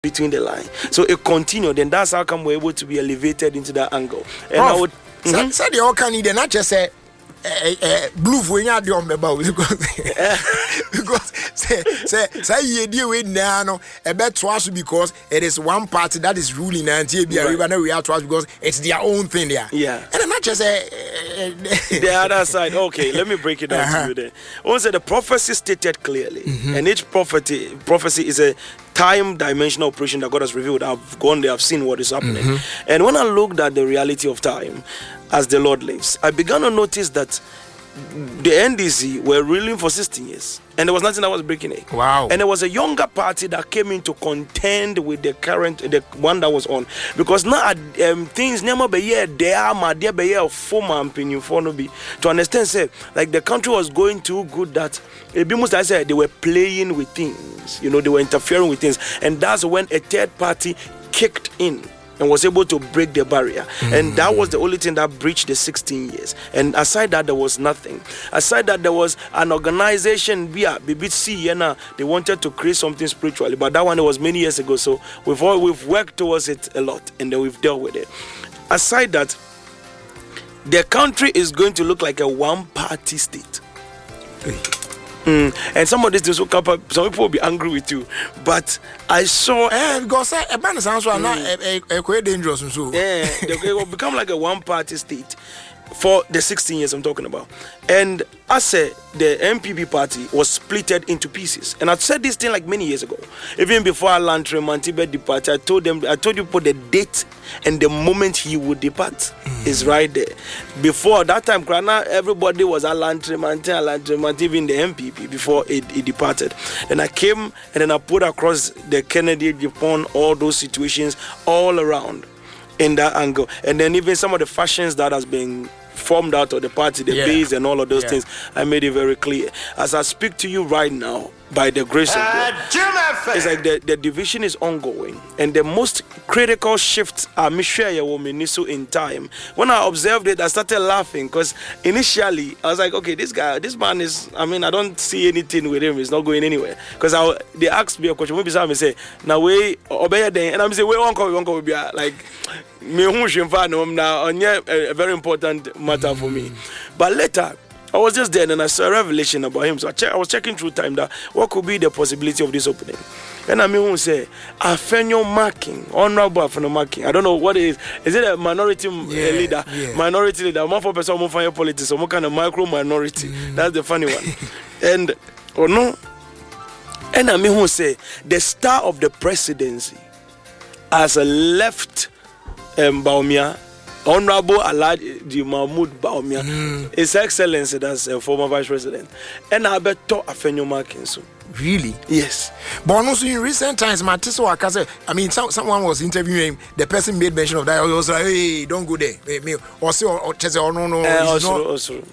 between the line. So it continued, and that's how come we're able to be elevated into that angle. And Prof, I would say the all can need not just say blue when you are the because say you deal with now a bet twice because it is one party that is ruling and we are twice because it's their own thing there. Yeah. And not just the other side. Okay, let me break it down to you then. Also, the prophecy stated clearly, and each prophecy is a time dimensional operation that God has revealed. I've gone there, I've seen what is happening. And when I looked at the reality of time as the Lord lives, I began to notice that the NDC were ruling for 16 years, and there was nothing that was breaking it. Wow. And there was a younger party that came in to contend with the one that was on, because now things never be here there, my dear be here former opinion for no be to understand. Say like the country was going too good that it be most I said they were playing with things, they were interfering with things, and that's when a third party kicked in and was able to break the barrier. And that was the only thing that breached the 16 years. And aside that, there was nothing. Aside that, there was an organization via BBC, they wanted to create something spiritually, but that one it was many years ago. So we've worked towards it a lot, and then we've dealt with it. Aside that, the country is going to look like a one-party state. And some of these things will come up, some people will be angry with you, but I saw because a man sounds not quite dangerous. So it will become like a one-party state for the 16 years I'm talking about. And I said the MPP party was splitted into pieces, and I said this thing like many years ago, even before Alan Tremantibe departed. I told you put the date and the moment he would depart is right there. Before that time, everybody was Alan Tremantibe, even the MPP before it departed. And I came and then I put across the Kennedy upon all those situations all around in that angle, and then even some of the fashions that has been formed out of the party, the base and all of those things, I made it very clear. As I speak to you right now, by the grace of God, it's like the division is ongoing, and the most critical shifts are in time. When I observed it, I started laughing because initially I was like, okay, this man is, I don't see anything with him, he's not going anywhere. Because they asked me a question, maybe some say, now we obey then, and I'm saying, we won't go, like, a very important matter for me. But later, I was just there and I saw a revelation about him. So I was checking through time that what could be the possibility of this opening. And I mean, who say, Afenyo marking, honorable Afenyo marking. I don't know what it is. Is it a minority leader? Yeah. Minority leader. One for person, one for your politics, some kind of micro minority. That's the funny one. And, no. And I mean, who say, the star of the presidency has left Bawumia, Honorable Alhaji Mahmoud Bawumia, His Excellency, that's a former vice president, and I bet to Afenyo marking so. Really? Yes. But also in recent times, someone was interviewing him, the person made mention of that. I was like, hey, don't go there. Also.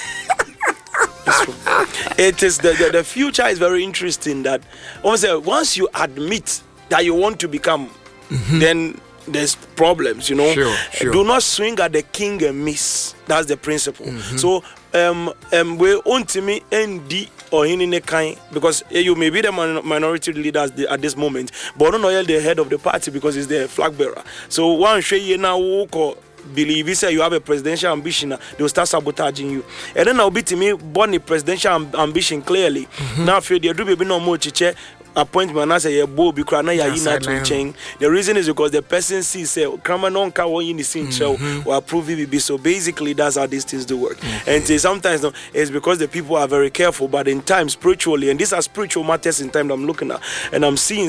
It is the future is very interesting. That once you admit that you want to become, then there's problems, Sure. Do not swing at the king and miss. That's the principle. So we ultimately ND or in kind, because you may be the minority leader at this moment, but don't know the head of the party because he's the flag bearer. So one show now believe you say you have a presidential ambition, they will start sabotaging you. And then I'll be to me born a presidential ambition clearly. Now if you do be no more chiche appointment as a bow be crana ya to change. The reason is because the person sees say Kramanon ka in the scene show or approve VBB. So basically that's how these things do work. And sometimes it's because the people are very careful, but in time spiritually, and these are spiritual matters in time that I'm looking at, and I'm seeing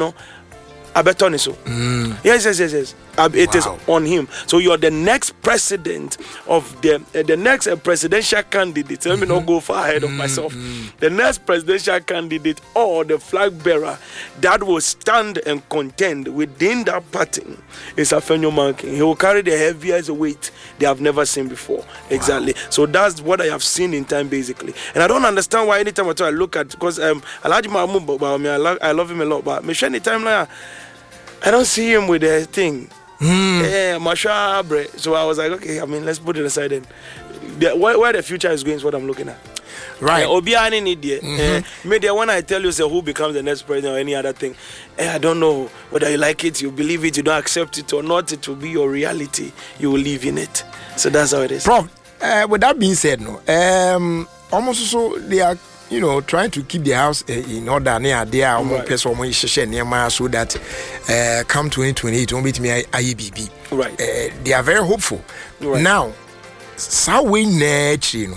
Yes. It is on him. So you're the next president of the next presidential candidate. Let me not go far ahead of myself. The next presidential candidate or the flag bearer that will stand and contend within that party is Afenyo marking. He will carry the heaviest weight they have never seen before. Exactly. Wow. So that's what I have seen in time, basically. And I don't understand why anytime I look at, because Alhaji Mahmoud Bawumia, I love him a lot, but anytime like I don't see him with the thing. So I was like, okay, let's put it aside and where the future is going is what I'm looking at. Right. Obiani need media. When I tell you say who becomes the next president or any other thing, I don't know whether you like it, you believe it, you don't accept it or not. It will be your reality. You will live in it. So that's how it is. Prof, with that being said, almost so they are, trying to keep the house in order near there, almost so that come 2028, won't be me IEBB. Right. They are very hopeful. Right. Now, so we need,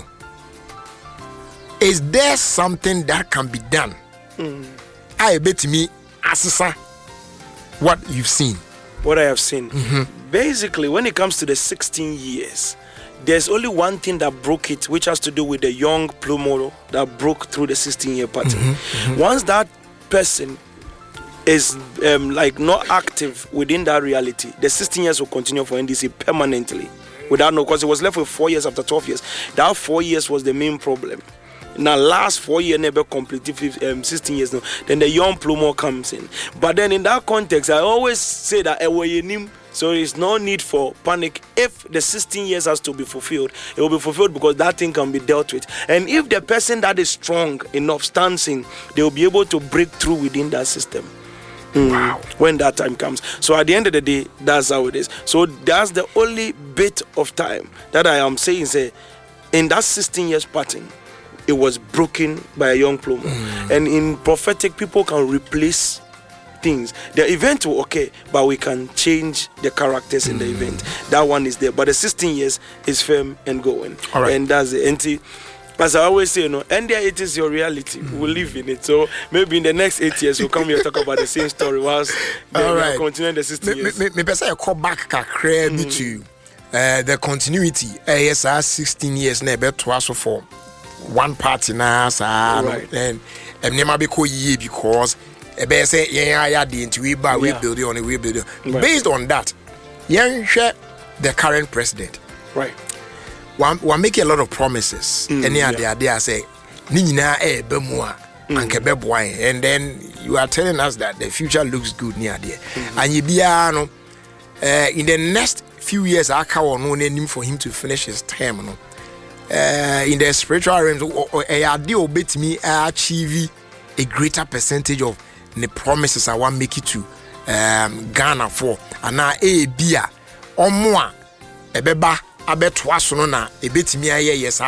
is there something that can be done? I bet me, Asisa, what you've seen. What I have seen. Basically, when it comes to the 16 years, there's only one thing that broke it, which has to do with the young Plumo that broke through the 16-year pattern. Once that person is not active within that reality, the 16 years will continue for NDC permanently. Without no, because it was left with 4 years after 12 years. That 4 years was the main problem. Now, last 4 years, never completed 16 years now. Then the young Plumo comes in. But then in that context, I always say that so there is no need for panic. If the 16 years has to be fulfilled, it will be fulfilled because that thing can be dealt with. And if the person that is strong enough stands in, they will be able to break through within that system. Wow. When that time comes. So at the end of the day, that's how it is. So that's the only bit of time that I am saying, say, in that 16 years pattern, it was broken by a young Plumo. And in prophetic, people can replace things. The event will okay, but we can change the characters in the event. That one is there. But the 16 years is firm and going. All right. And that's it. As I always say, and there it is your reality. We live in it. So maybe in the next 8 years, we'll come here and talk about the same story whilst we continue the 16 years. Me say I call back to the continuity. Yes, 16 years never twice for one party now, and never be ye because a say yeah we build it on a build it. Based on that, the current president, right? One making a lot of promises. Any idea say Nina Bemua and Kebeboy, and then you are telling us that the future looks good near there. And you be in the next few years, I can't no name for him to finish his term. No? In the spiritual realms, I bet me achieve a greater percentage of the promises I want make it to Ghana for. And now beer or more a beba. I bet was no a bit me yes,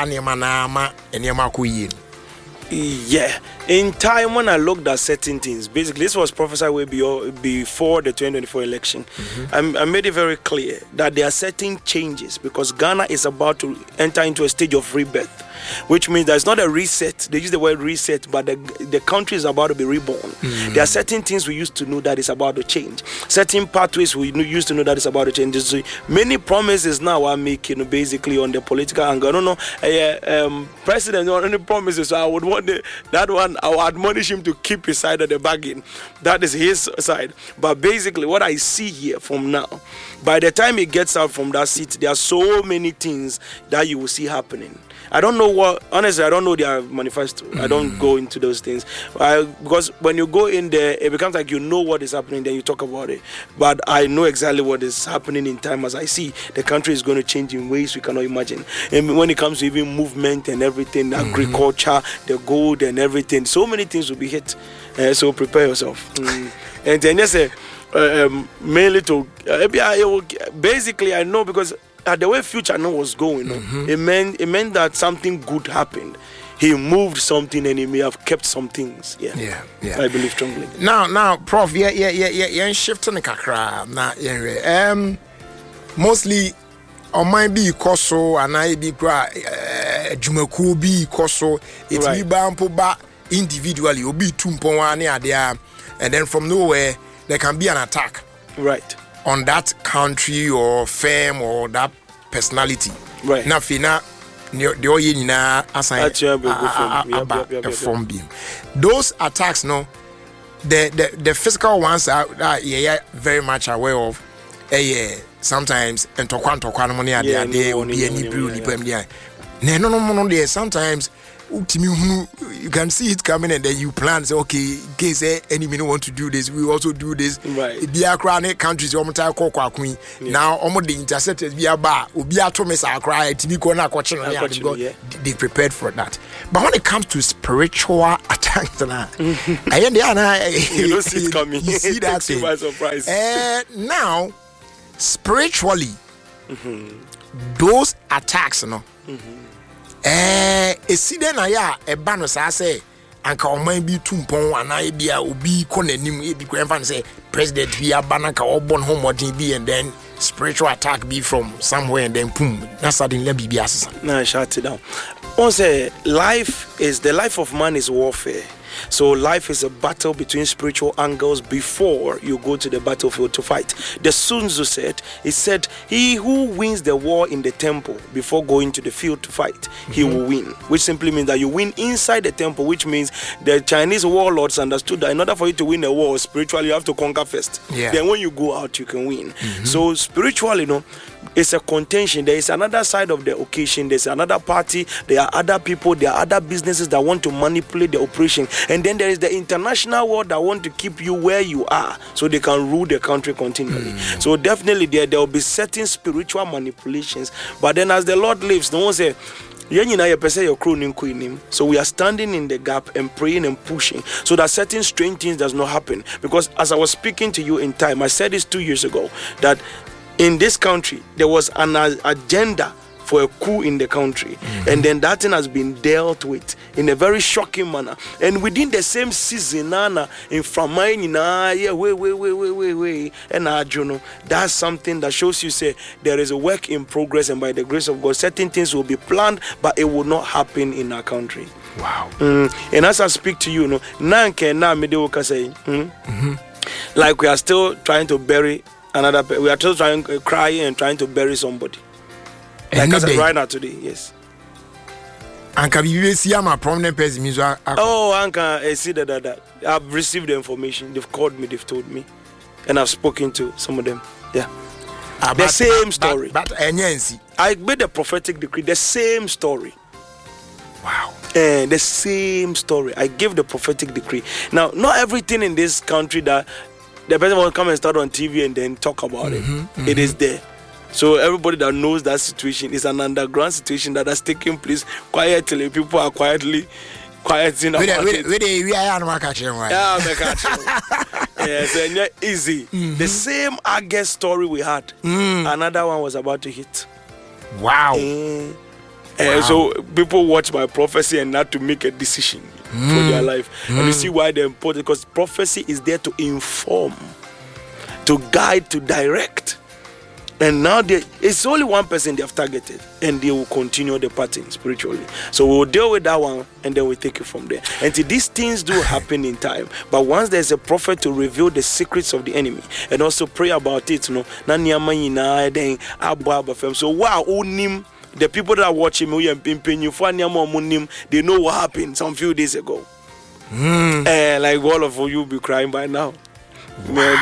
yeah. In time when I looked at certain things, basically this was prophesied way before the 2024 election. I made it very clear that there are certain changes because Ghana is about to enter into a stage of rebirth, which means that it's not a reset. They use the word reset, but the country is about to be reborn. There are certain things we used to know that is about to change. Certain pathways we used to know that is about to change. So many promises now are making basically on the political angle. I don't know, president on any promises. So I would want that one. I will admonish him to keep his side of the bargain. That is his side. But basically, what I see here from now, by the time he gets out from that seat, there are so many things that you will see happening. I don't know honestly, I don't know their manifesto. I don't go into those things. Because when you go in there, it becomes like you know what is happening, then you talk about it. But I know exactly what is happening in time as I see. The country is going to change in ways we cannot imagine. And when it comes to even movement and everything, agriculture, the gold and everything, so many things will be hit. So prepare yourself. And then just mainly to, basically I know because the way Future know was going, it meant that something good happened. He moved something and he may have kept some things. Yeah. I believe strongly. Now, Prof, shifting the kakra. Now, mostly on my be koso and I be jumaku be koso. It's be bampo ba individually. Obi tumpo wane there, and then from nowhere there can be an attack. Right. On that country or firm or that personality. Right. Now, Fina, the Oyinina assign from beam. Those attacks, no, the physical ones are very much aware of. Sometimes and to quanto money there will be any brew. No, sometimes you can see it coming, and then you plan. Say, okay, in case any minute want to do this, we also do this. Right. Be a chronic countries. Now, the interceptors be a bar. Be a Thomas cry. They prepared for that. But when it comes to spiritual attacks, you don't see it coming. You see that thing. By surprise. Now, spiritually, those attacks, see then I banner say anka oman bi tumpon ana bia obi konanim e bi kwan say president bi abana ka obon homodin bi, and then spiritual attack be from somewhere, and then boom, that's suddenly let be asasa. Nah, shut it down. On say the life of man is warfare. So life is a battle between spiritual angles before you go to the battlefield to fight. The Sun Tzu said, he who wins the war in the temple before going to the field to fight, he will win. Which simply means that you win inside the temple, which means the Chinese warlords understood that in order for you to win a war spiritually, you have to conquer first. Yeah. Then when you go out, you can win. So spiritually, it's a contention. There is another side of the occasion. There's another party. There are other people. There are other businesses that want to manipulate the operation. And then there is the international world that want to keep you where you are so they can rule the country continually. So definitely there will be certain spiritual manipulations. But then as the Lord lives, no one say, so we are standing in the gap and praying and pushing so that certain strange things does not happen. Because as I was speaking to you in time, I said this 2 years ago, that in this country there was an agenda for a coup in the country, and then that thing has been dealt with in a very shocking manner. And within the same season, in Framain, and that's something that shows you say there is a work in progress, and by the grace of God, certain things will be planned, but it will not happen in our country. Wow. And as I speak to you, like we are still trying to bury another. We are still trying to cry and trying to bury somebody. Like right now today, yes. Anka you see I'm a prominent person. Anka, I see that. I've received the information. They've called me. They've told me, and I've spoken to some of them. Yeah, the same story. But I made a prophetic decree. The same story. Wow. And the same story. I gave the prophetic decree. Now, not everything in this country that the person will come and start on TV and then talk about it. It is there. So everybody that knows that situation is an underground situation that has taken place quietly. People are quieting about it. Yes, and yeah, easy. The same August story we had. Another one was about to hit. Wow. So people watch my prophecy and not to make a decision for their life. And you see why they're important, because prophecy is there to inform, to guide, to direct. And now it's only one person they have targeted, and they will continue the pattern spiritually. So we'll deal with that one, and then we'll take it from there. And these things do happen in time. But once there's a prophet to reveal the secrets of the enemy and also pray about it, so wow, the people that are watching me, they know what happened some few days ago. And like all of you will be crying by now. Wow.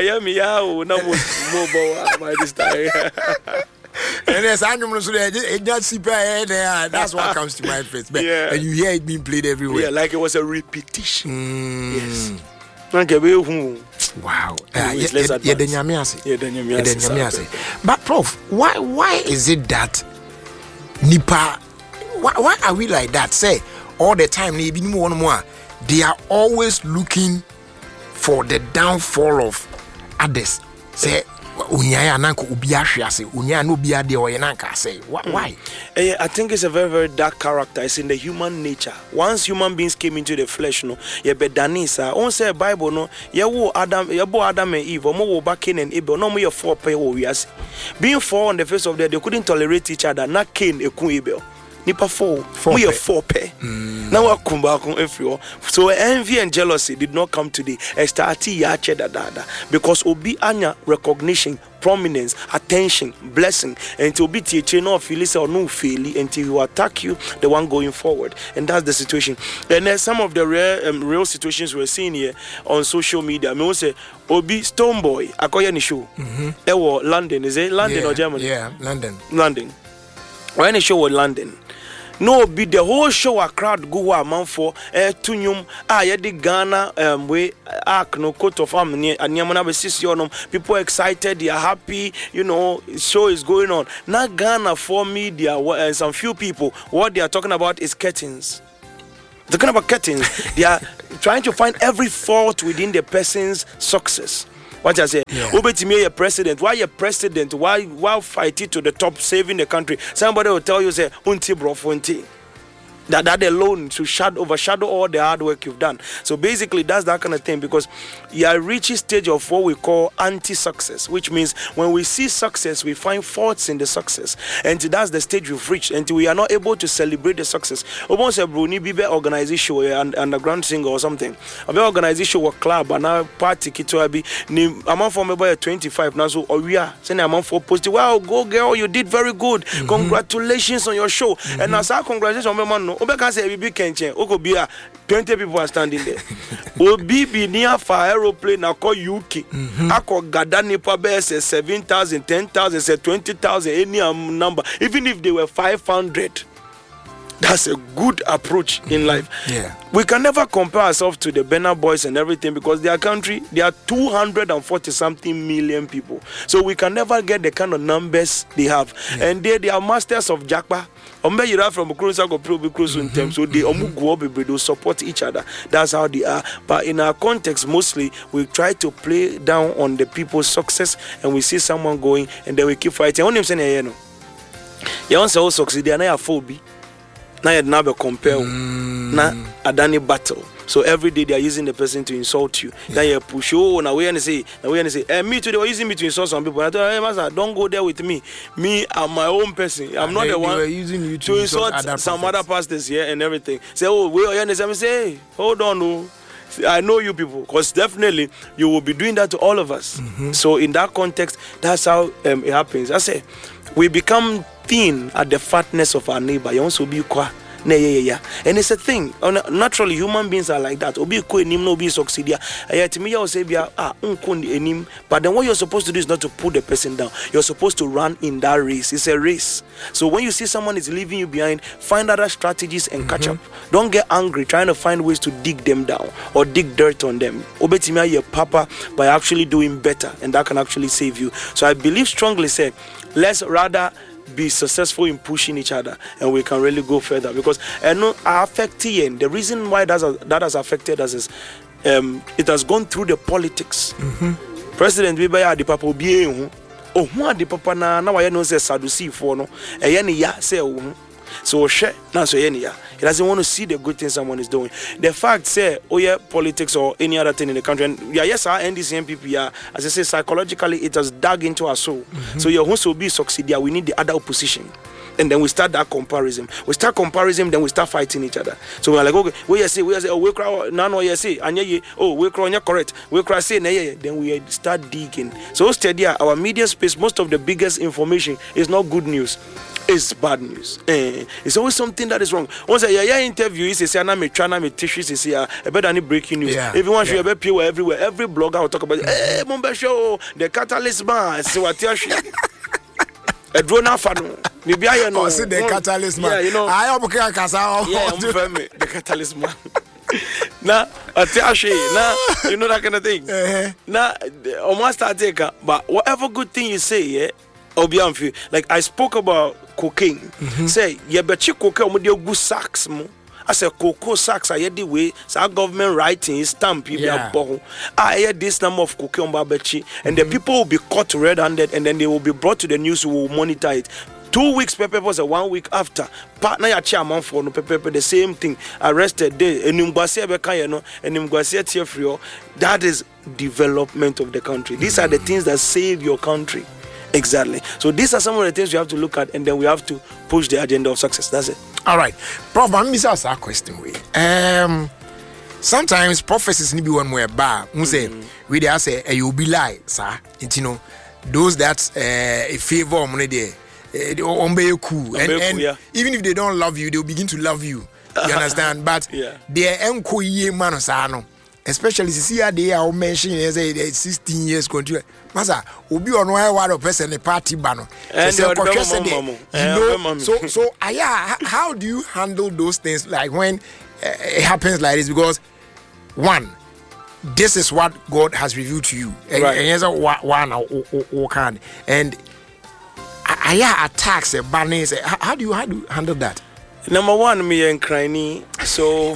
And that's what comes to my face. Yeah. And you hear it being played everywhere. Yeah, like it was a repetition. Yes. Wow. But Prof, why is it that Nipa, why are we like that? Say all the time they are always looking for the downfall of others. Say why? I think it's a very, very dark character. It's in the human nature. Once human beings came into the flesh, you be Danisa. On say Bible, no, you Adam and Eve, or Cain and Abel, no more 4 pair. Being 4 on the face of the earth, they couldn't tolerate each other. Not Cain, Abel. Nipa 4. We are 4 pair. Now I come back on everyone. So envy and jealousy did not come today. Because obi anya recognition, prominence, attention, blessing, and to be teaching no feeling or no feeling until you attack you, the one going forward. And that's the situation. And then some of the real situations we're seeing here on social media. I mean, we say Obi Stonebwoy, I call you show. London, is it London or Germany? Yeah, London. When the show was London, No, be the whole show a crowd go a man for tunyum yedi Ghana we no coat of arm near people excited, they are happy, you know, show is going on. Now Ghana for media and some few people, what they are talking about is curtains. They're talking about curtains. They are trying to find every fault within the person's success. What I say, Obetimi a president. Why a president? Why fight it to the top, saving the country? Somebody will tell you, say, unti bro, unti. That alone should overshadow all the hard work you've done. So basically, that's that kind of thing, because you are reaching stage of what we call anti-success, which means when we see success, we find faults in the success, and that's the stage we've reached, and we are not able to celebrate the success. Almost a Bruni Bibe organization and underground singer or something. A big organization or club and now party kitwabi. Amount for me by 25 now, so we are saying amount for posting. Wow, go girl, you did very good. Congratulations on your show. And as our congratulations on my man. Obeka say big kenchen okobia 20 people are standing there. Obi be near for aeroplane na call UK. Ako gada nipa be say 7,000, 10,000, say 20,000 any number, even if they were 500. That's a good approach in life. We can never compare ourselves to the Burna Boys and everything, because their country, there are 240 something million people. So we can never get the kind of numbers they have. And they are masters of Jakpa. From so they support each other. That's how they are. But in our context, mostly we try to play down on the people's success, and we see someone going and then we keep fighting. Only saying, you want to succeed, they are not a phobia. Now you never compare. Now Adani battle. So every day they are using the person to insult you. Then you push now we say, me too, they were using me to insult some people. I told hey master, don't go there with me. Me, I'm my own person. I'm not the one. They were using you to insult some other pastors here and everything. Say, oh, we are say, hey, hold on, no. I know you people, because definitely you will be doing that to all of us. So in that context, that's how it happens. I say, we become thin at the fatness of our neighbor. You also be qua. And it's a thing. Naturally, human beings are like that. But then what you're supposed to do is not to put the person down. You're supposed to run in that race. It's a race. So when you see someone is leaving you behind, find other strategies and catch up. Don't get angry trying to find ways to dig them down or dig dirt on them. Obetimia your papa by actually doing better, and that can actually save you. So I believe strongly, say, let's rather be successful in pushing each other, and we can really go further, because the reason why that has affected us is it has gone through the politics. President Bibaya the papa obi oh who the papa na why no say Sadducee for no ya say so share na so ya. He doesn't want to see the good things someone is doing. The fact say, politics or any other thing in the country, and yes, our NDC MPP, as I say, psychologically, it has dug into our soul. So your host will be succeed. We need the other opposition. And then we start that comparison. We start comparison, then we start fighting each other. So we're like, okay, we say, oh, we cry, no, you say, and oh, we cry, you're correct. We cry, say, then we start digging. So steady, our media space, most of the biggest information is not good news. It's bad news. It's always something that is wrong. Once a interview is say, I'm trying to tissues is here, better than breaking news. Everyone should be people everywhere. Every blogger will talk about, hey, Mumbai show, the catalyst man, so what you a drone fan. Maybe I know. See the catalyst man. Yeah, you know. I am okay. I'm the catalyst man. Now, now, you know that kind of thing. Now, almost start taker. But whatever good thing you say, yeah, I'll be on you. Like I spoke about cocaine. Say, yeah, but you cocaine, we do good sacks, mo. I said, cocoa sacks are the way, so our government writing stamp, I hear this number of cocaine barbechi, and the people will be caught red-handed, and then they will be brought to the news who will monitor it. 2 weeks, Pepe was 1 week after. Partner ya chairman for no Pepe, the same thing. Arrested there, and that is development of the country. These are the things that save your country. Exactly. So these are some of the things you have to look at, and then we have to push the agenda of success. That's it. All right. Prof, I'm missing a question. Sometimes prophecies need be one way bad. We they say you be lie, sir. You know, those that favor money there, cool. And even if they don't love you, they'll begin to love you. You understand? But they are man. especially see they are mentioning as a 16 years continue. Masa, obi on one person a party banner. So how do you handle those things like when it happens like this? Because one, this is what God has revealed to you. And attacks a banner. How do you handle that? Number one, me and Cranny. So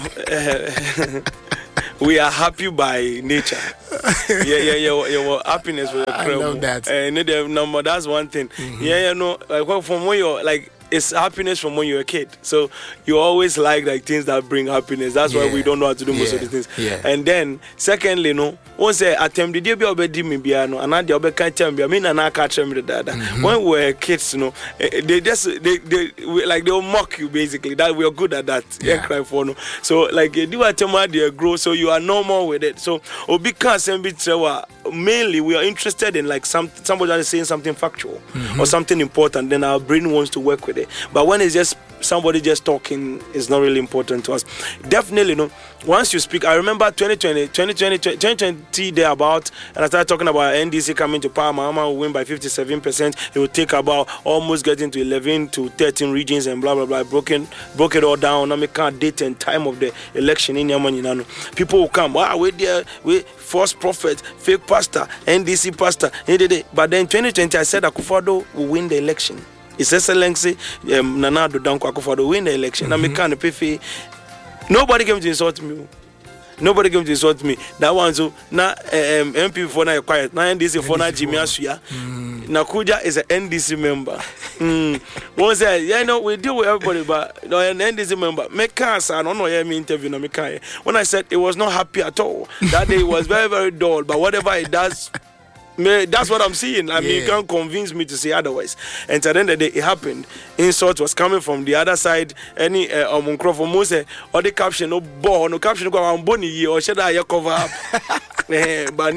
we are happy by nature. Yeah. Happiness with a I love that. Number, that's one thing. Like from when you're like, it's happiness from when you're a kid. So you always like things that bring happiness. That's why we don't know how to do most of the things. And then secondly, once I attempt the be obedi me biano and I the can't tell me I mean I catch me that when we were kids, they'll mock you basically that we are good at that. Cry for no. So like you do attempt they grow, so you are normal with it. So obi can send me mainly we are interested in like somebody that is saying something factual or something important, then our brain wants to work with it. But when it's just somebody just talking, it's not really important to us. Definitely, once you speak, I remember 2020 there about, and I started talking about NDC coming to power. Mahama will win by 57%. It will take about almost getting to 11 to 13 regions and blah blah blah. Broke it all down. I can't date and time of the election in Yaman. People will come. Wow, we false prophet, fake pastor, NDC pastor. But then 2020, I said Akufo-Addo will win the election. His Excellency Nana Addo Dankwa Akufo-Addo win the election. Nobody came to insult me. Nobody came to insult me. That one so now MP for now quiet. Now NDC for now Jimmy Asuya. Nakuja is an NDC member. One said, we deal with everybody, but no, an NDC member. Mekasa, I don't know me interview na Mekai. When I said it was not happy at all. That day it was very, very dull. But whatever it does, that's what I'm seeing. I mean, you can't convince me to say otherwise. And at the end of the day, it happened. Insult was coming from the other side. Any Munkro Mose or the caption, no caption, go on Bonnie or should I cover up? But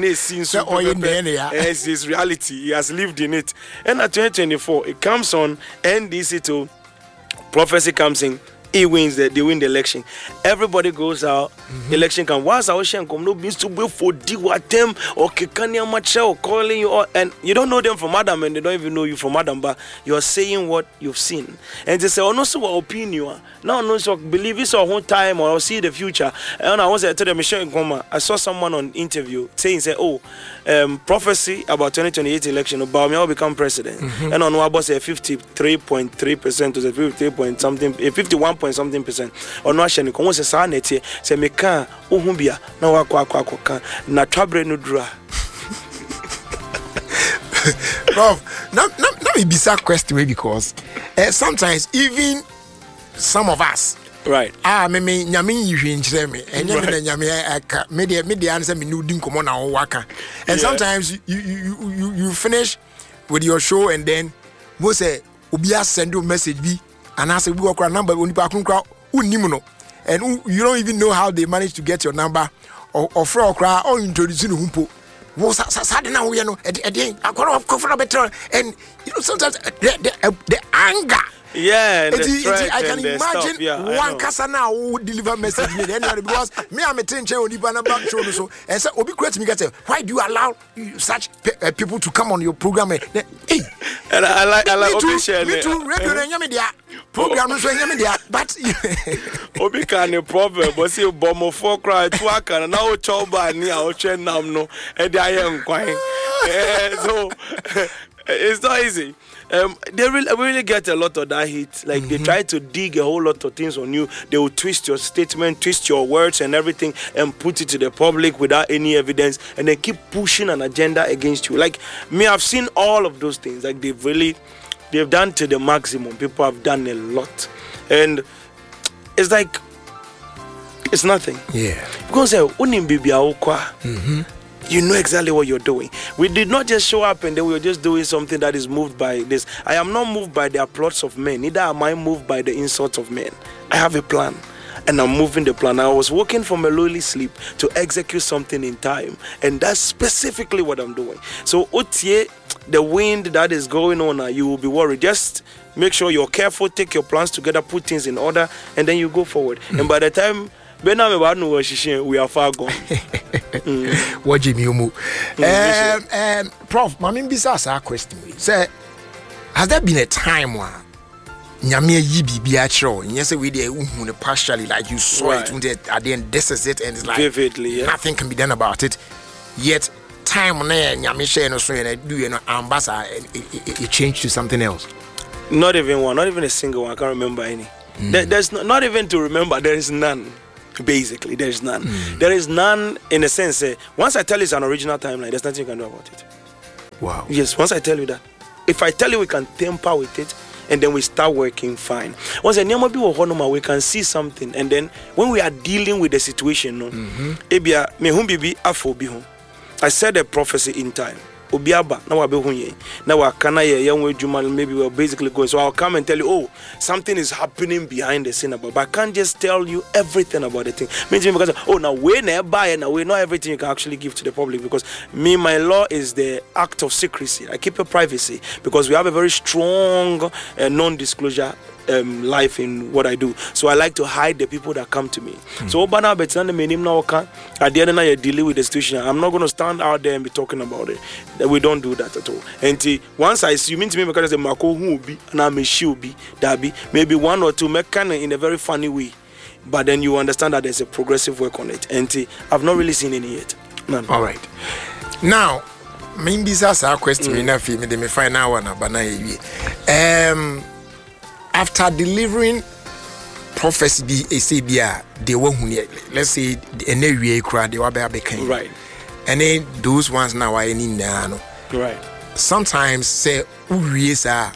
it's his reality. He has lived in it. And at 2024, it comes on NDC to prophecy comes in. He wins they win the election. Everybody goes out. Election comes. Once our ocean come, no means to wait for them or Kikania Macha or calling you all, and you don't know them from Adam and they don't even know you from Adam, but you're saying what you've seen. And they say, oh no, so what opinion? No, so believe it's a whole time or I'll see the future. And I was at the Michelle Nkoma. I saw someone on interview saying, prophecy about 2028 election about me will become president. And on what was a 53.3% to the 53 point something, 51 point something percent. Or no, she was a sanity. Say me can uhumbia na wakwa na trabre no dra. Prof, now me bizarre question because sometimes even some of us. Right. Me nyame yihwe nkyere me. Enye me nyame aka. Me dey answer me no din komo na wo waka. And sometimes you finish with your show and then we say obi send you message bi and I say we go number onipa kronkra unnim no. And you don't even know how they manage to get your number or fra okra or introduce you humpo. Wo sa de na wo ye no e akoro of comfort better and sometimes the anger. Yeah, and I can imagine one casa now who deliver message me anyway because me I'm a tenche onipa na back show so and say obi create me get why do you allow such people to come on your program and I like obi share me too radio na nyame dia program so nyame dia but obi can a problem but say bomo for cry to aka na o choba ni a o twen nam no e dey ayen kwan so it's not easy. They really get a lot of that hate. Like they try to dig a whole lot of things on you. They will twist your statement, twist your words and everything and put it to the public without any evidence and they keep pushing an agenda against you. Like me, I've seen all of those things. Like they've done to the maximum. People have done a lot. And it's like it's nothing. Yeah. Because you know exactly what you're doing. We did not just show up and then we were just doing something that is moved by this. I am not moved by the applause of men. Neither am I moved by the insults of men. I have a plan and I'm moving the plan. I was waking from a lowly sleep to execute something in time. And that's specifically what I'm doing. So, Otie, the wind that is going on, you will be worried. Just make sure you're careful, take your plans together, put things in order, and then you go forward. And by the time we are far gone. What Jimmy Umu? Prof, Mammy Bisas our question. Say, has there been a time where Nyame yibi be actual? Yes, we did partially like you saw it at the end. This is it, and it's like vividly, nothing can be done about it. Yet time on there, Nyame share no so and do ambassador, it changed to something else. Not even one, not even a single one. I can't remember any. There's not even to remember. There is none. Basically, there is none. There is none in a sense. Once I tell you it's an original timeline, there's nothing you can do about it. Wow. Yes, once I tell you that. If I tell you we can tamper with it, and then we start working fine. Once we can see something, and then when we are dealing with the situation, I said a prophecy in time. Obiaba now abehunye now akana ye yenwe maybe we're basically going, so I'll come and tell you, oh, something is happening behind the scene about, but I can't just tell you everything about the thing. Means because now we never buy and we not everything you can actually give to the public, because my law is the act of secrecy. I keep your privacy because we have a very strong non-disclosure life in what I do. So I like to hide the people that come to me. So Obana Betan the name now at the end of the day dealing with the situation. I'm not going to stand out there and be talking about it. We don't do that at all. And once I see you mean to me because the Marco who will be and I'm a she will be that be maybe one or two mechanic in a very funny way. But then you understand that there's a progressive work on it. And I've not really seen any yet. None. All right. Now, maybe that's our question. Enough, me find out one about after delivering prophecy they were let's say an area crowd they were became right, and then those ones now are in right. Sometimes say say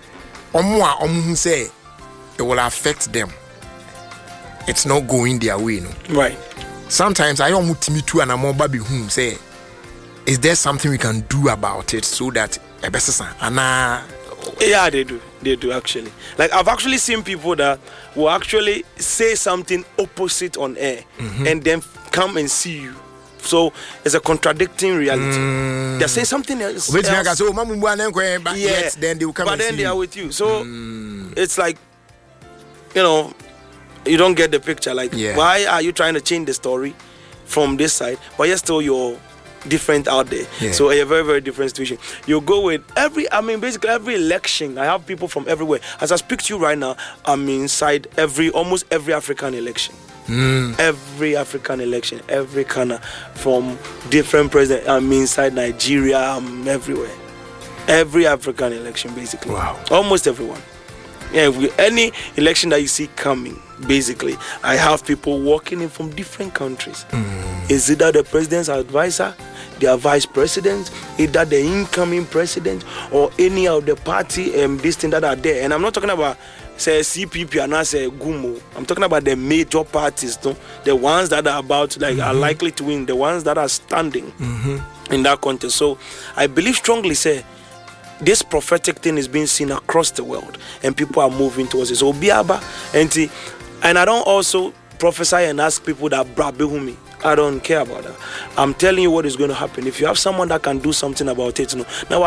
it will affect them. It's not going their way, no. Right. Sometimes I don't me too and I'm more baby whom say, is there something we can do about it so that a better yeah, they do actually. Like I've actually seen people that will actually say something opposite on air and then come and see you. So it's a contradicting reality. They're saying something else. Yes, then they will come. But then they are with you. So it's like, you don't get the picture. Like, why are you trying to change the story from this side, but you're still different out there? So a very, very different situation. You go with basically every election. I have people from everywhere. As I speak to you right now, I'm inside almost every African election. Every African election, every kind of from different presidents. I'm inside Nigeria. I'm everywhere. Every African election, basically. Wow. Almost everyone. Yeah, any election that you see coming, basically, I have people walking in from different countries. Is either the president's advisor, their vice president, either the incoming president, or any of the party this thing that are there. And I'm not talking about say CPP and I say Gumo. I'm talking about the major parties, the ones that are about are likely to win, the ones that are standing in that contest. So I believe strongly, say, this prophetic thing is being seen across the world, and people are moving towards it. So Biaba and I don't also prophesy and ask people that brabehumi. I don't care about that. I'm telling you what is going to happen. If you have someone that can do something about it, now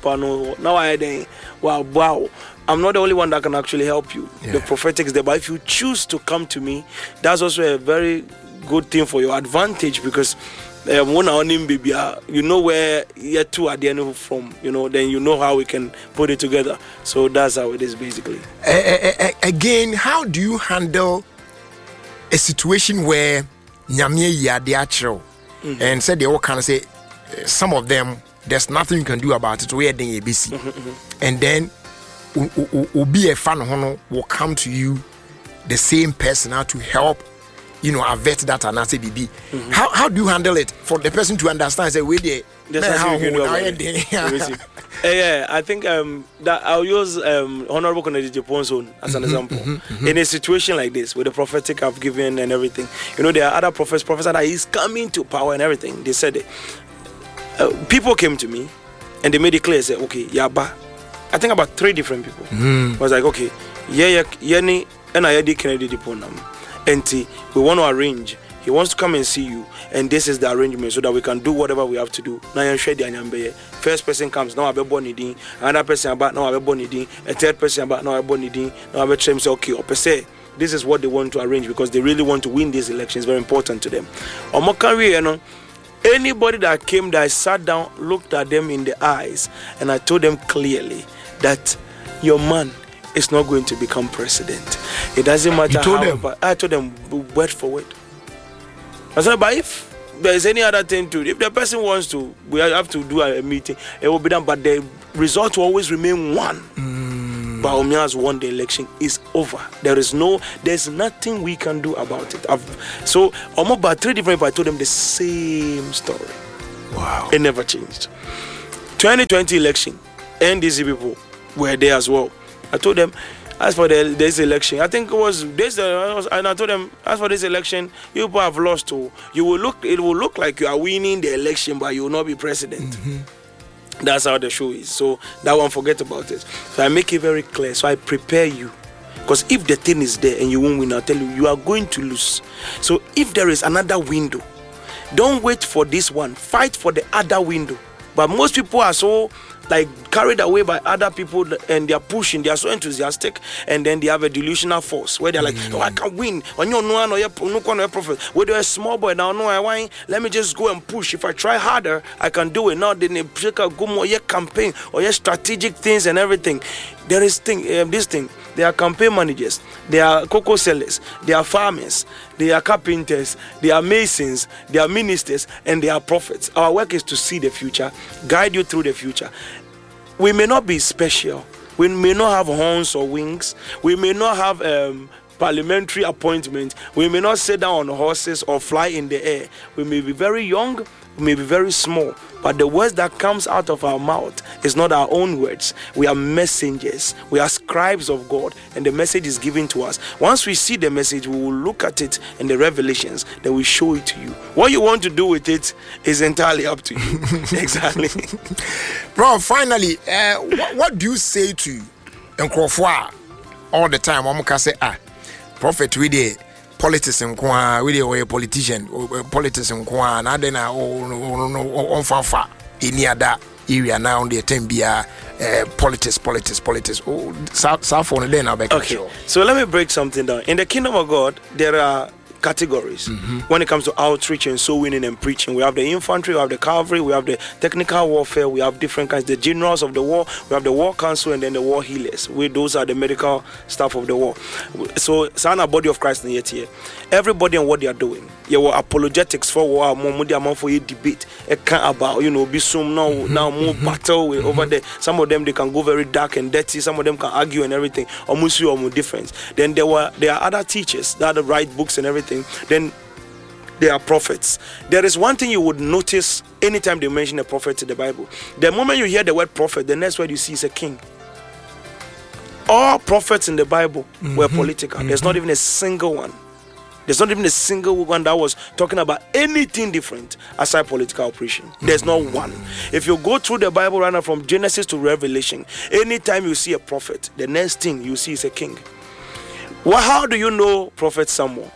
wow. I'm not the only one that can actually help you. The prophetic is there, but if you choose to come to me, that's also a very good thing for your advantage, because you know where you're two at the end from, then you know how we can put it together. So that's how it is, basically. Again, how do you handle a situation where Nyame Yadiachro and said they all kind of say some of them there's nothing you can do about it, where they ABC, and then will be a fan will come to you, the same person now to help avert that and say BB. How do you handle it for the person to understand? Say, wait there. Yeah, I think that I'll use Honorable Kennedy Japonson as an example. In a situation like this, with the prophetic I've given and everything, there are other prophets that is coming to power and everything. They said it. People came to me and they made it clear. Say, okay, Yaba. I think about 3 different people. I was like, okay, Yeni and Ayadi Kennedy Japonam. And we want to arrange. He wants to come and see you, and this is the arrangement so that we can do whatever we have to do. First person comes, now I've been born another person about now I've been born a third person about now I've born now I've say okay, or per se this is what they want to arrange because they really want to win this election. It's very important to them. Anybody that came there, I sat down, looked at them in the eyes, and I told them clearly that your man is not going to become president. It doesn't matter how. I told them word for word. I said, but if there is any other thing to it, if the person wants to, we have to do a meeting, it will be done. But the result will always remain one. Bawumia has won the election. Is over. There's nothing we can do about it. So almost about 3 different people, I told them the same story. Wow. It never changed. 2020 election, NDC people were there as well. I told them, as for this election, I think it was this, and I told them, as for this election, you people have lost. It will look like you are winning the election, but you will not be president. That's how the show is. So that one, forget about it. So I make it very clear. So I prepare you. Because if the thing is there and you won't win, I'll tell you, you are going to lose. So if there is another window, don't wait for this one. Fight for the other window. But most people are so carried away by other people and they are pushing, they are so enthusiastic, and then they have a delusional force where they're like, oh, I can win. When you're no prophet, whether you're a small boy now, no, I want, let me just go and push. If I try harder, I can do it. Now then they go more campaign or strategic things and everything. There is this thing. There are campaign managers, there are cocoa sellers, there are farmers, there are carpenters, there are masons, there are ministers, and there are prophets. Our work is to see the future, guide you through the future. We may not be special. We may not have horns or wings. We may not have parliamentary appointment. We may not sit down on horses or fly in the air. We may be very young, we may be very small, but the words that comes out of our mouth is not our own words. We are messengers. We are scribes of God, and the message is given to us. Once we see the message, we will look at it in the revelations, then we show it to you. What you want to do with it is entirely up to you. Exactly. Bro, finally, what do you say to Nkrofo all the time? I'm say, prophet with the politics and we a politician, politics and and then on fanfa any other area now on the Tembia politics. Oh, South on the now back. Okay, so let me break something down. In the kingdom of God, there are categories when it comes to outreach and soul winning and preaching. We have the infantry, we have the cavalry, we have the technical warfare, we have different kinds, the generals of the war, we have the war council, and then the war healers. Those are the medical staff of the war. So sana body of Christ in yet here. Everybody and what they are doing. You were apologetics for war, more for a debate. It can't about be some now more battle over there. Some of them they can go very dark and dirty. Some of them can argue and everything. Almost you or more difference. Then there are other teachers that write books and everything. Then they are prophets. There is one thing you would notice anytime they mention a prophet in the Bible. The moment you hear the word prophet, the next word you see is a king. All prophets in the Bible were political. There's not even a single one. There's not even a single one that was talking about anything different aside political operation. There's not one. If you go through the Bible right now from Genesis to Revelation, anytime you see a prophet, the next thing you see is a king. Well, how do you know Prophet Samuel?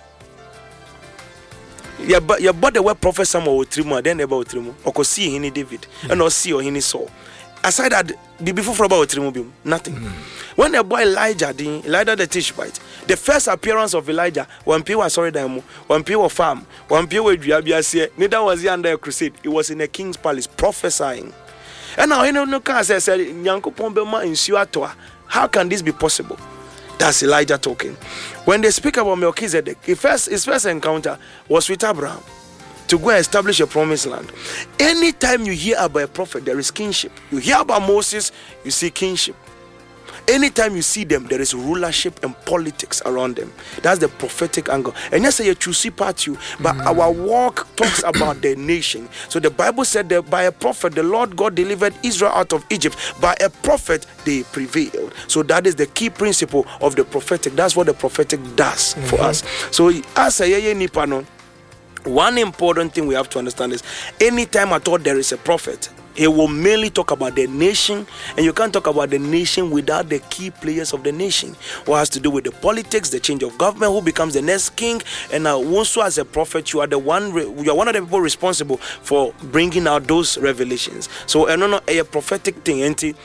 Yeah, but the word Prophet Samuel with Trimo, then about Trimo, or see hini David, and or see or hini Saul. Aside that, before about Trimo, nothing. When the boy Elijah the Tishbite, the first appearance of Elijah, when people were sorry them, when people were farm, when people were Juabiasia, neither was he under a crusade. It was in a king's palace prophesying. And now no can say Nyanko Pombema in Suatoa. How can this be possible? That's Elijah talking. When they speak about Melchizedek, his first encounter was with Abraham to go and establish a promised land. Anytime you hear about a prophet, there is kingship. You hear about Moses, you see kingship. Anytime you see them, there is rulership and politics around them. That's the prophetic angle. And yes, you choose part you, but our walk talks about the nation. So the Bible said that by a prophet, the Lord God delivered Israel out of Egypt. By a prophet, they prevailed. So that is the key principle of the prophetic. That's what the prophetic does for us. So as a nipano, one important thing we have to understand is anytime at all there is a prophet, he will mainly talk about the nation, and you can't talk about the nation without the key players of the nation. What has to do with the politics, the change of government, who becomes the next king, and also as a prophet, you are one of the people responsible for bringing out those revelations. So, a prophetic thing,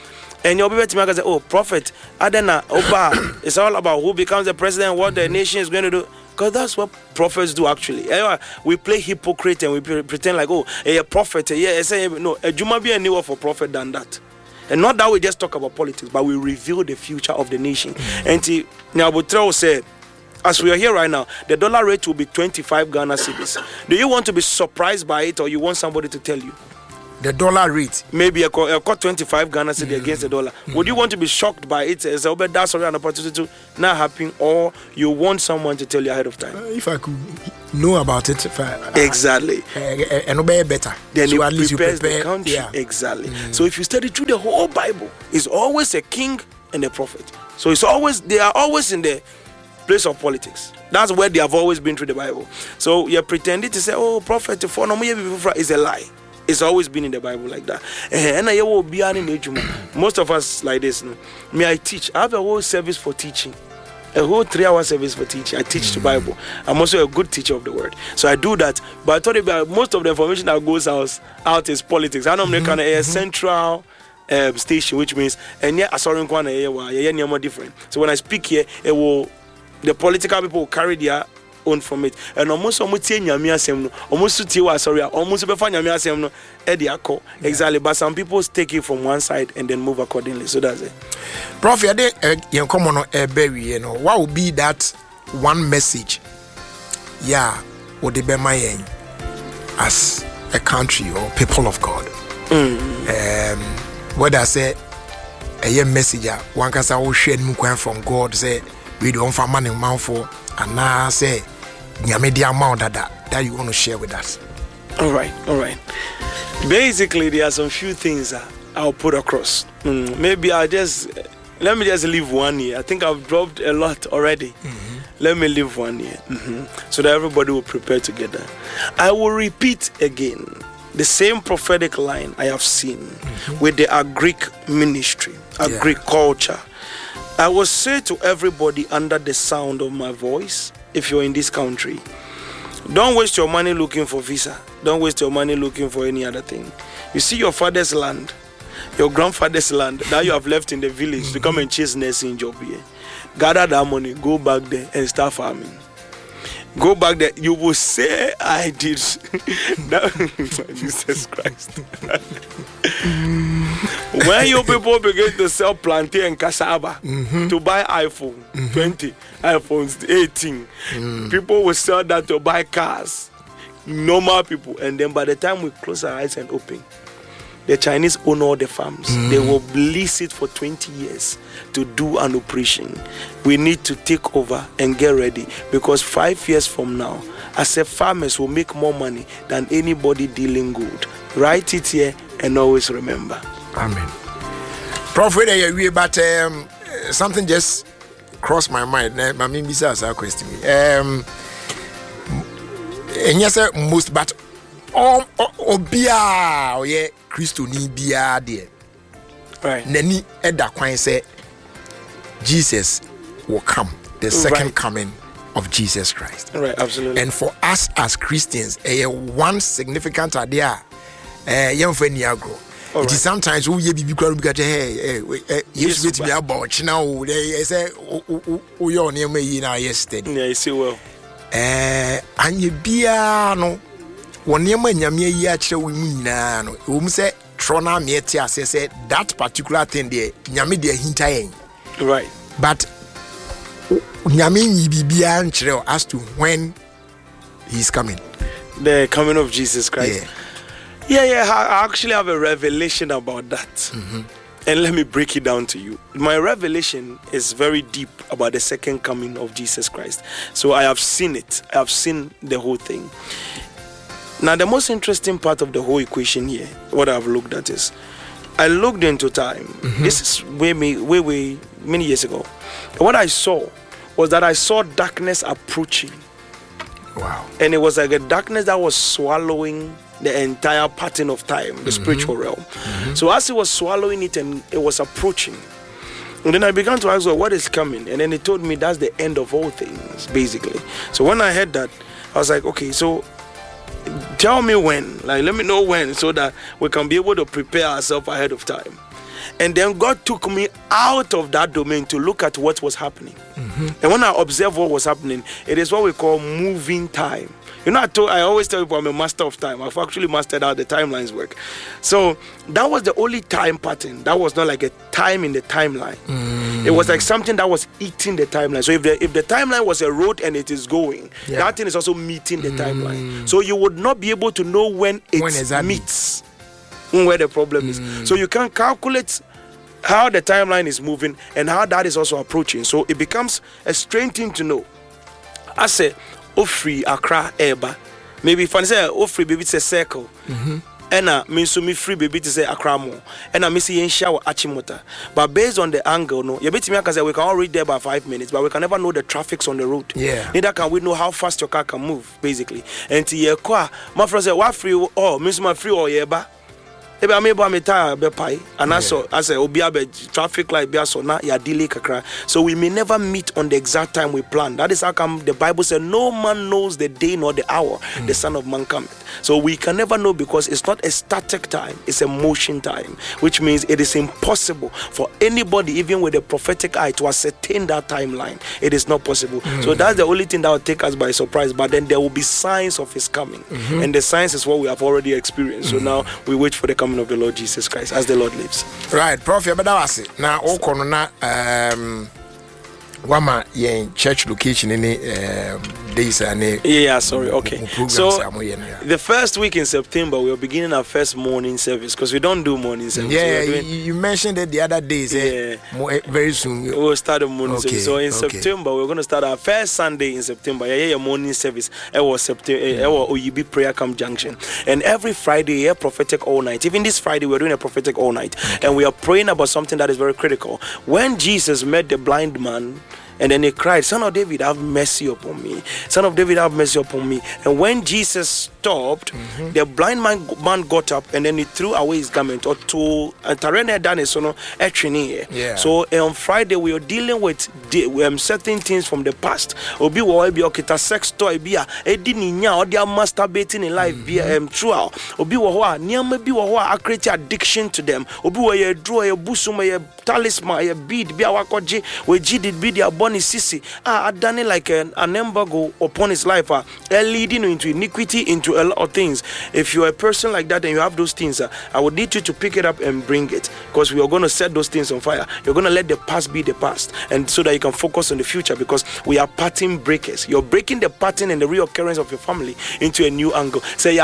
And you'll be able to say, oh, prophet, Adena, Oba, it's all about who becomes the president, what the nation is going to do. Because that's what prophets do actually. We play hypocrite and we pretend like, oh, a prophet, no, a Juma be a newer for prophet than that. And not that we just talk about politics, but we reveal the future of the nation. And now Butrao said, as we are here right now, the dollar rate will be 25 Ghana cedis. Do you want to be surprised by it, or you want somebody to tell you? The dollar rate. Maybe I got 25 Ghana cedi against the dollar. Would you want to be shocked by it? As that's already an opportunity to not happen, or you want someone to tell you ahead of time? If I could know about it, exactly, and obey better, then so it at least you prepares prepare the country. Yeah. Exactly. So if you study through the whole Bible, it's always a king and a prophet. So they are always in the place of politics. That's where they have always been through the Bible. So you're pretending to say, oh, prophet for no is a lie. It's always been in the Bible like that. And I will be most of us like this. Me, I teach. I have a whole service for teaching. A whole 3-hour service for teaching. I teach the Bible. I'm also a good teacher of the word. So I do that. But I thought about most of the information that goes out is politics. I know I'm a central station, which means and yeah, different. So when I speak here, the political people will carry their own from it. And almost almost exactly. But some people take it from one side and then move accordingly. So that's it. Prof, what would be that one message? Yeah, would it be my as a country or people of God? What I say a message one can say share from God say we don't find money man for and now say the amount that you want to share with us. All right. Basically, there are some few things I'll put across. Maybe let me just leave one here. I think I've dropped a lot already. Let me leave one here so that everybody will prepare together. I will repeat again the same prophetic line I have seen with the agric ministry, agriculture. I will say to everybody under the sound of my voice, if you're in this country, don't waste your money looking for visa. Don't waste your money looking for any other thing. You see your father's land, your grandfather's land that you have left in the village to come and chase nursing job here. Gather that money, go back there and start farming. Go back there, you will say, I did. Jesus Christ. When you people begin to sell plantain and cassava to buy iPhone 20, iPhones 18, people will sell that to buy cars. Normal people. And then by the time we close our eyes and open, the Chinese own all the farms. They will lease it for 20 years to do an operation. We need to take over and get ready, because 5 years from now, as a farmers will make more money than anybody dealing gold. Write it here and always remember. Amen. Prophet, but something just crossed my mind. I mean, besides our question, and yes, most but obia yeah Christo ni bia there. Right. Nani eda kwan say Jesus will come, the second coming of Jesus Christ. Right, absolutely. And for us as Christians, one significant idea, young friend Niagro. It is sometimes we be because you speak to me about now. They say, "Oh, your name is now yesterday." Yeah, you see well. And you be no. One year when you me actually we na no. Say Trona me tia say that particular thing there. Nyame dey hintayen. Right. But nyame bibia nchire as to when he's coming. The coming of Jesus Christ. Yeah. I actually have a revelation about that. And let me break it down to you. My revelation is very deep about the second coming of Jesus Christ. So I have seen it. I have seen the whole thing. Now, the most interesting part of the whole equation here, what I've looked at is, I looked into time. This is way many years ago. And what I saw was that I saw darkness approaching. Wow. And it was like a darkness that was swallowing the entire pattern of time, the spiritual realm. So as it was swallowing it and it was approaching, and then I began to ask, well, what is coming? And then it told me that's the end of all things, basically. So when I heard that, I was like, okay, so tell me when, like let me know when, so that we can be able to prepare ourselves ahead of time. And then God took me out of that domain to look at what was happening. And when I observed what was happening, it is what we call moving time. You know, I always tell people I'm a master of time. I've actually mastered how the timelines work. So that was the only time pattern. That was not like a time in the timeline. It was like something that was eating the timeline. So if the timeline was a road and it is going, that thing is also meeting the timeline. So you would not be able to know when it meets where the problem is. So you can calculate how the timeline is moving and how that is also approaching. So it becomes a strange thing to know. I say, Ofri Accra Eba. Maybe if I say Ofri baby it's a circle. And means to me free baby to say Accra more. And I miss in shower Achimota. But based on the angle, no, you bet me because we can all read there by 5 minutes, but we can never know the traffics on the road. Neither can we know how fast your car can move, basically. And to your car, my friend said, what free or miss my free or yeba? And also, I say, traffic light, so we may never meet on the exact time we plan. That is how come the Bible said, no man knows the day nor the hour the Son of Man cometh. So we can never know because it's not a static time, it's a motion time, which means it is impossible for anybody, even with a prophetic eye, to ascertain that timeline. It is not possible. So that's the only thing that will take us by surprise. But then there will be signs of his coming. And the signs is what we have already experienced. So now we wait for the coming of the Lord Jesus Christ as the Lord lives. Right, Prophet, but that's it. Now, all corner Wama yen church location any days and okay. So the first week in September we are beginning our first morning service because we don't do morning service. You mentioned it the other days. Very soon we'll start a morning service. So in September we're going to start our first Sunday in September. Morning service. It was September. OUB Prayer Camp Junction. And every Friday prophetic all night. Even this Friday we're doing a prophetic all night, and we are praying about something that is very critical. When Jesus met the blind man, and then he cried, Son of David, have mercy upon me. Son of David, have mercy upon me. And when Jesus stopped, the blind man got up and then he threw away his garment. Or to So on Friday we are dealing with certain things from the past. Obi okita sex toy bia edininya or they are masturbating in life trial. Obi niama bi wo create addiction to them. Obi wo draw a busuma a talisman a bead bia wakoje we did be their born sissy done like an embargo upon his life leading into iniquity, into a lot of things. If you're a person like that and you have those things, I would need you to pick it up and bring it, because we are going to set those things on fire. You're going to let the past be the past, and so that you can focus on the future, because we are pattern breakers. You're breaking the pattern and the reoccurrence of your family into a new angle. Say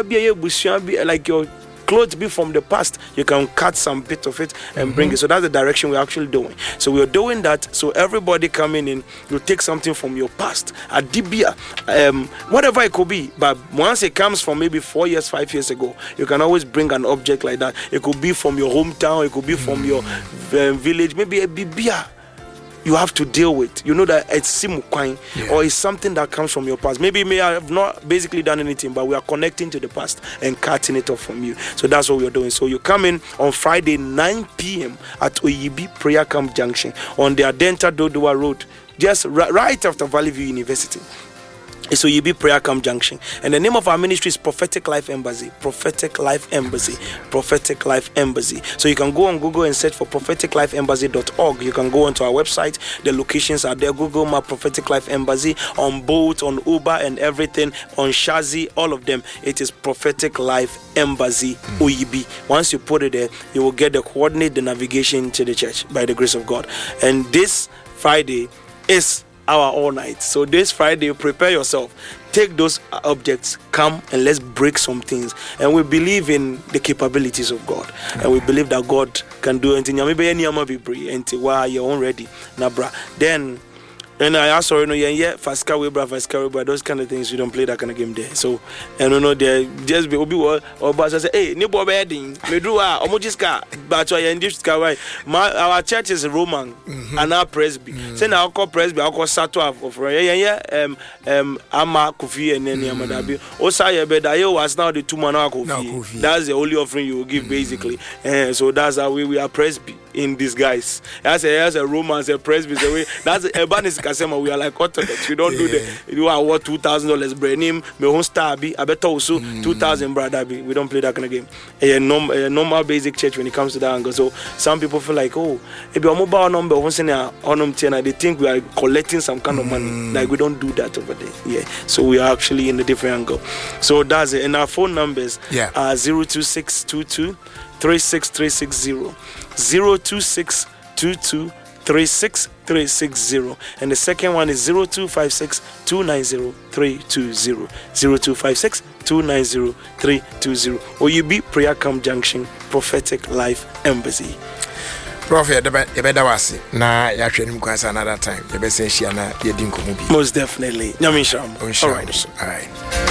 like your clothes be from the past, you can cut some bit of it and bring it. So that's the direction we're actually doing. So we're doing that. So everybody coming in, you take something from your past, a dibia, whatever it could be. But once it comes from maybe 4 years, 5 years ago, you can always bring an object like that. It could be from your hometown, it could be from your village, maybe a bibia you have to deal with. You know that it's simukwine, or it's something that comes from your past. Maybe I have not basically done anything, but we are connecting to the past and cutting it off from you. So that's what we are doing. So you come in on Friday 9 p.m. at OUB Prayer Camp Junction on the Adenta Dodowa Road, just right after Valley View University. So you be Prayer Camp Junction, and the name of our ministry is Prophetic Life Embassy. Prophetic Life Embassy. Prophetic Life Embassy. So you can go on Google and search for propheticlifeembassy.org. You can go onto our website. The locations are there. Google Map Prophetic Life Embassy on Bolt, on Uber, and everything, on Shazi, all of them. It is Prophetic Life Embassy OEB. Once you put it there, you will get the coordinate, the navigation to the church by the grace of God. And this Friday is our all night. So this Friday, prepare yourself. Take those objects, come and let's break some things. And we believe in the capabilities of God. And we believe that God can do anything. Maybe any be until while you're all ready. Then and I asked her, Fasca Webra, those kind of things, you don't play that kind of game there. So, and they're just be or but I say, hey, new boy wedding, Medua, Omojiska, but I in this guy. Our church is Roman and our Presby. Say now, I'll call Presby, I'll call Sato of Ama Kofi and then Yamadabi. Osaya Bedayo was now the 2 man Kofi. That's the only offering you will give basically. So that's how we are Presby. in disguise. As a romance, a presbytery. That's a banis kasema. We are like Orthodox. We don't do the. You are what $2,000 brand name. Me hon star be. I bet also 2,000 brother be. We don't play that kind of game. A normal basic church when it comes to that angle. So some people feel like, oh, if your mobile number once in a they think we are collecting some kind of money. Like we don't do that over there. Yeah. So we are actually in a different angle. So that's it. And our phone numbers are 02622 36360, 02622 36360, and the second one is 0256 290 320, 0256 290 320. Or you be Prayer Camp Junction Prophetic Life Embassy. Prophet, you better was it. Nah, you actually another time. You better say she and you didn't come. Most definitely. Nyamisham. All right.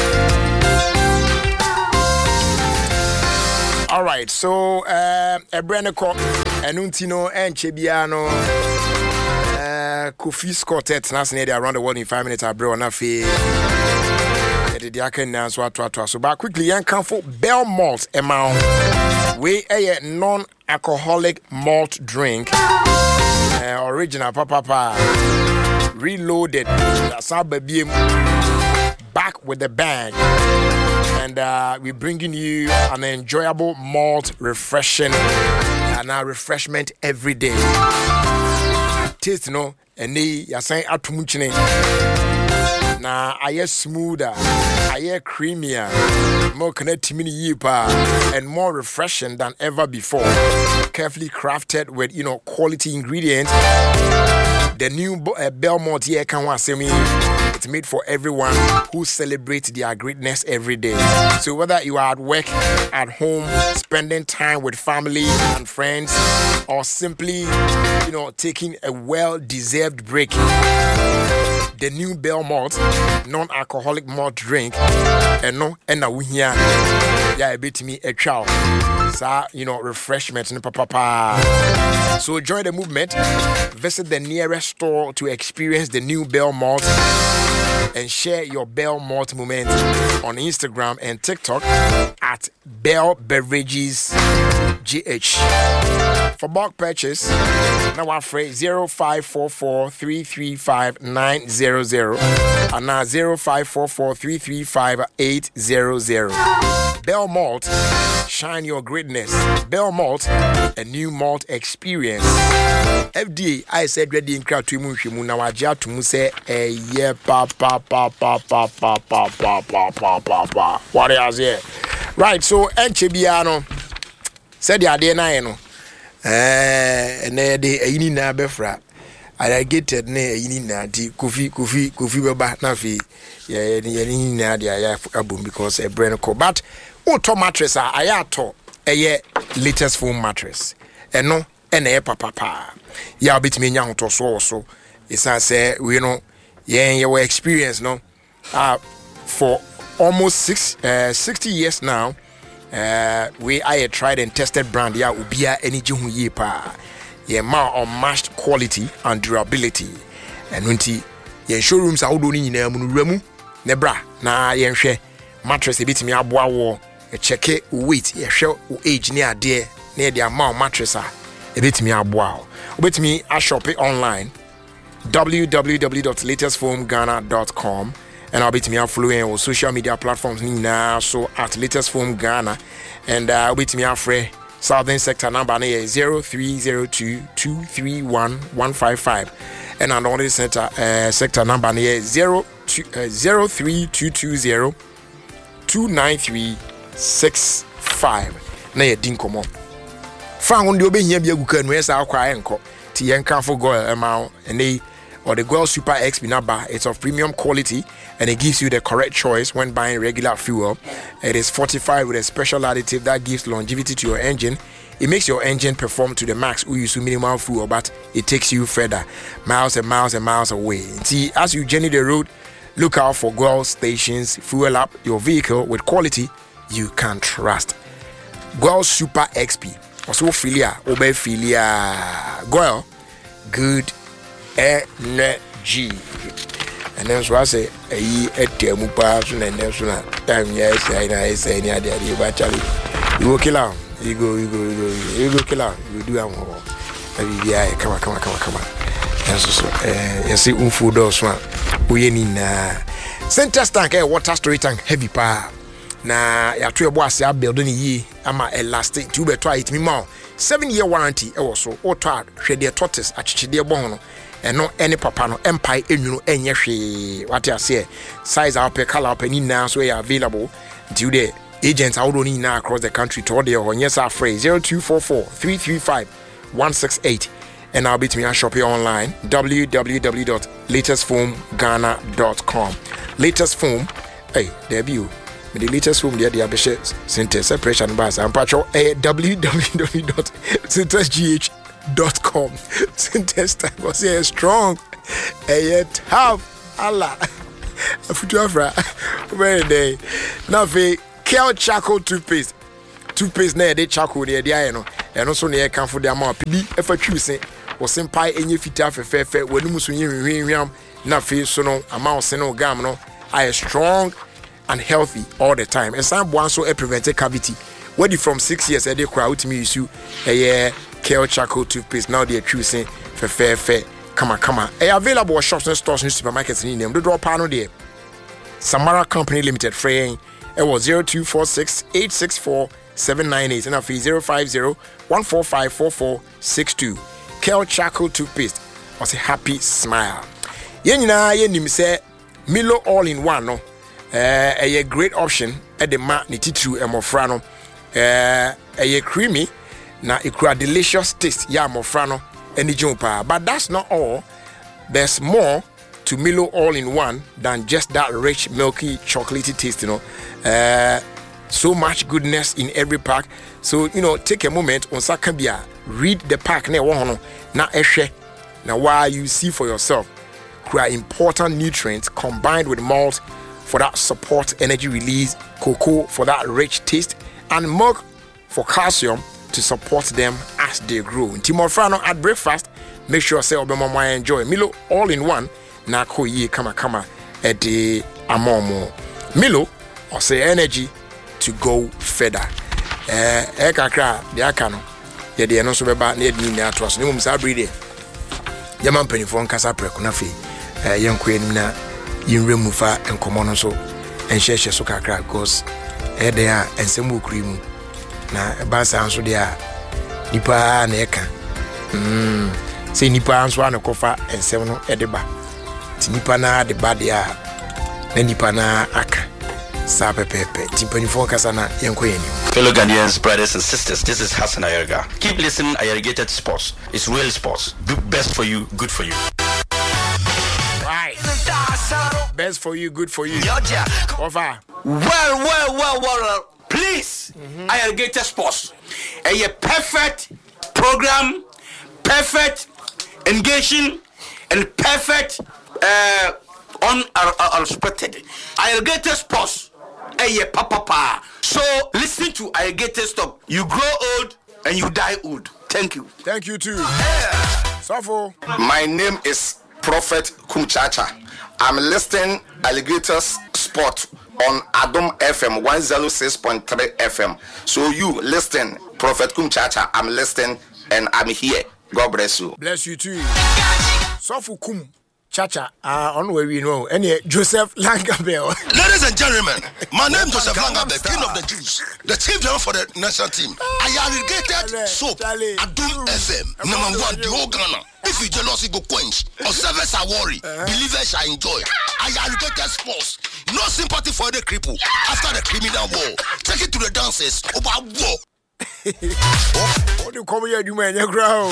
All right, so a brand called Enuntino and Chebiano Kofi's Quartet, around the world in 5 minutes. I brought enough. So, but quickly, young come for Bell Malt amount. We a non-alcoholic malt drink, original papa, reloaded. That's our baby. Back with the bang. And we're bringing you an enjoyable malt refreshing and our refreshment every day. Taste no, and you're saying atumuchine. Now I hear smoother, I hear creamier, more connected and more refreshing than ever before. Carefully crafted with quality ingredients. The new Bell Malt here can say me. It's made for everyone who celebrates their greatness every day. So whether you are at work, at home, spending time with family and friends, or simply, taking a well-deserved break, the new Bell Malt non-alcoholic malt drink, and we here, a bit me a chow, refreshment, So join the movement. Visit the nearest store to experience the new Bell Malt. And share your Bell Malt moment on Instagram and TikTok at Bell Beverages GH. For bulk purchase, now our phrase 0544 335 900 and now 0544 335 800. Bell Malt, shine your greatness. Bell Malt, a new malt experience. FDA, I said ready in crowd to Mushimu. Now I just to say a yeah, pa. What is it? Right, so Enchebiano said the idea na and the ini na befra. I get it ne ini na di kofi beba na fi ye na dia abum because a brain ko but to mattress I to a latest foam mattress and no and a papa ya bit me nyang to so it's say we your experience for almost 60 years now. We are a tried and tested brand. Ubia energy hu pa. More unmatched quality and durability. And unti showrooms are all ni na remu nebra na yenhwe mattress bit me aboa wo check weight show age near there near the amount mattress bit me aboa. Bit me a shop online www.latestfoamghana.com and I'll be to me following on social media platforms now so at Latest Foam Ghana and I'll be to me free Southern Sector number 0302 231 155 and another sector number 03220 293 65 na ye dinkomo found you be here be agukan we sa akwa enko ti yenka for goil amount and or the Goil Super XP number. It's of premium quality and it gives you the correct choice when buying regular fuel. It is fortified with a special additive that gives longevity to your engine. It makes your engine perform to the max. We use minimal fuel, but it takes you further, miles and miles and miles away. See, as you journey the road, look out for Goil stations. Fuel up your vehicle with quality you can trust. Goil Super XP. Also filia, obey filia. Goil, good energy. And then so I say a temu pass and then so time yes I say any idea but actually you go kill out you go kill out you do bibia come. Yes, so you see food also we na center tank water storage tank heavy pa na ya to ebo ase build ni yi ama elastic to be try it me ma 7-year warranty e wo so auto hwede tortoise achichide ebo ho no eno any papa no empire enwunu enye hwe what you say size up color up ni na so ya available to the agents out on na across the country to the yes our phrase 0244 335 168 and I'll be to me shop here online www.latestfoamghana.com. Latest Foam, hey, debut. The latest foam there abeshe center separation bars and patcho www.centersgh.com. Center stack was here strong. Yet have Allah. Futuafra. Very day. Now the Kel charcoal toothpaste na dey charcoal there no. And also near can for the amount bi efa twuse wo senpai enye fita fefefe wanu so hwehwehwam na fe so no amount se no gam no are strong and healthy all the time. And some one so prevent cavity. Whether from 6 years they cry out me issue a Kel charcoal toothpaste now they are choosing fefefe kama. Available shops and stores and supermarkets in them. The draw panel there. Samara Company Limited fraying it was 0246 864 798 and a fee 050 145 4462. Kel charcoal toothpaste was a happy smile. Yenina yenim say Milo all in one no a great option at the mat ni titru emofra no a creamy na ikura delicious taste ya emofra no eni jumpa. But that's not all. There's more to Milo all in one than just that rich milky chocolatey taste, you know. So much goodness in every pack. So take a moment on Sakambia, read the pack na wohono na ehwe na why you see for yourself. Quite important nutrients combined with malt for that support energy release, cocoa for that rich taste, and milk for calcium to support them as they grow. Timofrano at breakfast, make sure say obema enjoy Milo all in one na ko yi kama at the amomo. Milo or say energy to go further. Kakra de aka no ye de no so beba na ye ni atos no mum sa bride ye man panifo nkasa preko na fe ye nkoanim na yinremu fa enkomo no so enhyehye so kakra because de a ensem okuri mu na ba sa nso de a nipa na eka say nipa anso an kofa ensem no de ba ti nipa na de ba de a na nipa na aka. Fellow Ghanaians, brothers and sisters, this is Hassan Ayerga. Keep listening. Irrigated Sports. It's real sports. Best for you, good for you. Right. Best for you, good for you. Over. Well. Please, Irrigated Sports. A perfect program, perfect engaging, and perfect unexpected. Irrigated Sports. Papa. So listen to Irrigated Stop. You grow old and you die old. Thank you. Thank you too. Safo. My name is Prophet Kumchacha. I'm listening Alligators Sport on Adom FM 106.3 FM. So you listen, Prophet Kumchacha. I'm listening and I'm here. God bless you. Bless you too. Safo Kum. Chacha, on where we know, any Joseph Langabell. Ladies and gentlemen, my name is Joseph Langabell, King of the Jews, the chief general for the national team. I irrigated soap, Adum FM, number 1, the whole Ghana. If you jealousy go quench, or service are worry, believers shall enjoy. I irrigated sports, no sympathy for the cripple. After the criminal war, take it to the dances, about war. What do you come here, you man, your ground?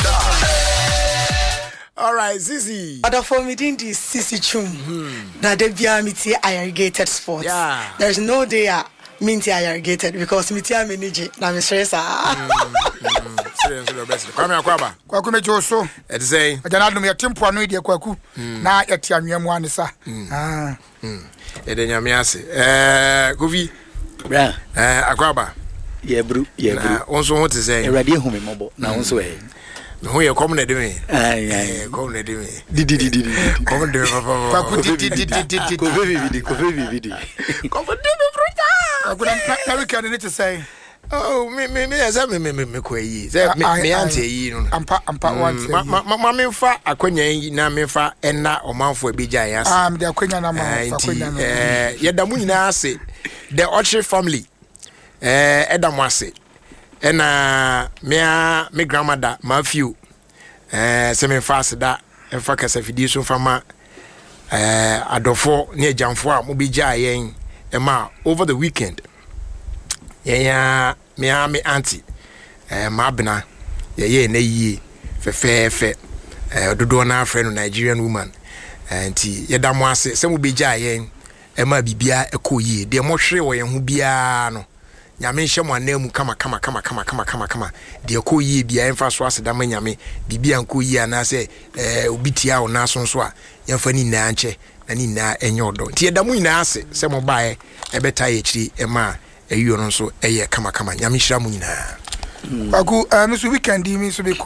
All right, Zizi. But for me, this Sisi Chum. That they be a irrigated sports. Yeah. There's no day minty irrigated because me tia manage. Na me stress Serious the best. Kwame akwaba. Kwaku me joso. It say. Ajana dum ya tempo anu de kwaku. Na ya tia nwam anisa. Edenya me ase. Govi. Bra. Akwaba. Yeah, bro. Na onso ho te say. Erade hu me mobo. Na onso who you come to me? Come to me. Didi. Come to me, Papa. Come to me, Come to me, I couldn't to say. Oh, me kweyi. Say me ante yi no. Ampa want. Ma me fa akwanya yi na me fa ena omanfo abegya yas. Me akwanya na ma akwanya na. Yedamu nyina ase. The Ochi family. Edamu ase. Ena me grandmother Matthew. Se me fa seda emfa kasa fidi so fama adofo ne ajanfo a mo begya yen ema over the weekend. Yeah, me auntie, Mabna, yeah, na ye, fe, dodo na friend Nigerian woman, and yedamwase, some will be jaying, Emma bibia a ko ye, dear more shre or who biano. Yamisha one name kama, dear ko ye be a infaswas damanyame, bibia and ko ye, and I say, ubitia or nason swa, yafani nanche, and in na and your don. Tia damuina se, some will buy a better HD, Emma. You also kama nyamishira mu nyina bagu misu weekend mi so be